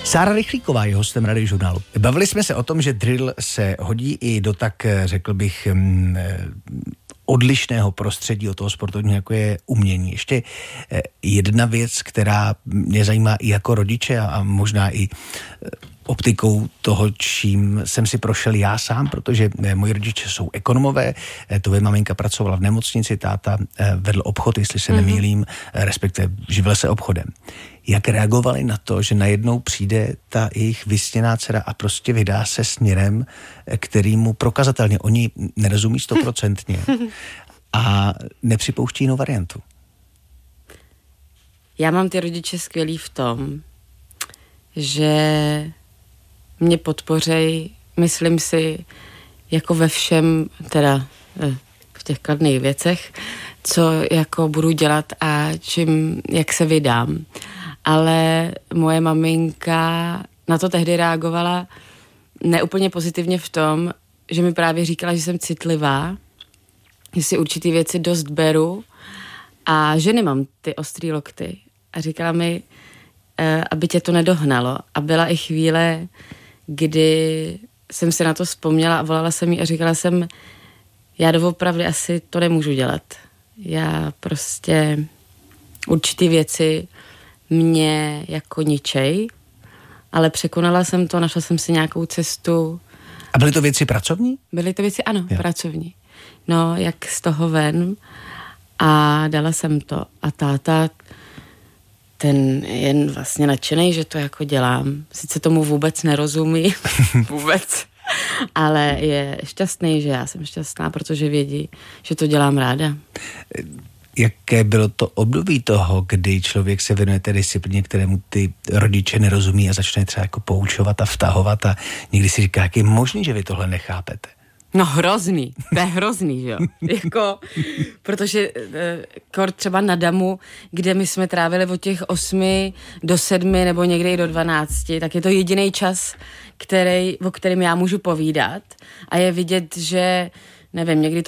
Sára Rychlíková je hostem Radiožurnálu. Bavili jsme se o tom, že drill se hodí i do tak, řekl bych, odlišného prostředí od toho sportovního, jako je umění. Ještě jedna věc, která mě zajímá i jako rodiče a možná i optikou toho, čím jsem si prošel já sám, protože moji rodiče jsou ekonomové, tvoje maminka pracovala v nemocnici, táta vedl obchod, jestli se nemýlím, respektive živil se obchodem. Jak reagovali na to, že najednou přijde ta jejich vysněná dcera a prostě vydá se směrem, kterýmu prokazatelně oni nerozumí 100% a nepřipouští jinou variantu? Já mám ty rodiče skvělý v tom, že mě podpořej, myslím si, jako ve všem, teda v těch kladných věcech, co jako budu dělat a jak se vydám. Ale moje maminka na to tehdy reagovala neúplně pozitivně v tom, že mi právě říkala, že jsem citlivá, že si určitý věci dost beru a že nemám ty ostrý lokty. A říkala mi, aby tě to nedohnalo. A byla i chvíle, kdy jsem si na to vzpomněla a volala jsem jí a říkala jsem, já doopravdy asi to nemůžu dělat. Já prostě určitý věci mě jako ničej, ale překonala jsem to, našla jsem si nějakou cestu. A byly to věci pracovní? Byly to věci, ano, pracovní. No, jak z toho ven a dala jsem to. A táta, ten je vlastně nadšenej, že to jako dělám. Sice tomu vůbec nerozumí, vůbec, ale je šťastný, že já jsem šťastná, protože vědí, že to dělám ráda. Jaké bylo to období toho, kdy člověk se věnuje té disciplíně, kterému ty rodiče nerozumí a začne třeba jako poučovat a vtahovat a někdy si říká, jak je možný, že vy tohle nechápete? No hrozný, to je hrozný, že jo. Jako, protože třeba na Damu, kde my jsme trávili od těch 8 do 7 nebo někdy i do 12, tak je to jediný čas, o kterém já můžu povídat a je vidět, že nevím, někdy